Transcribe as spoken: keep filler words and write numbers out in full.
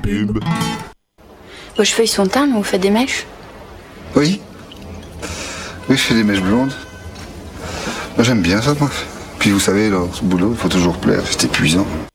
pub. Vos cheveux ils sont teints, mais vous faites des mèches? Oui. Oui, je fais des mèches blondes. Moi, j'aime bien ça, moi. Puis vous savez, dans ce boulot, il faut toujours plaire, c'est épuisant.